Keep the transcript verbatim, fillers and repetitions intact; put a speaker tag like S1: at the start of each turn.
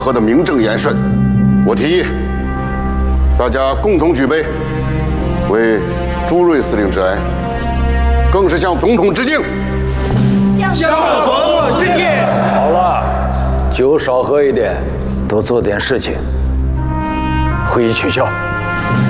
S1: 和的名正言顺。我提议，大家共同举杯，为朱瑞司令致哀，更是向总统致敬。
S2: 向总统致敬。
S3: 好了，酒少喝一点，多做点事情。会议取消。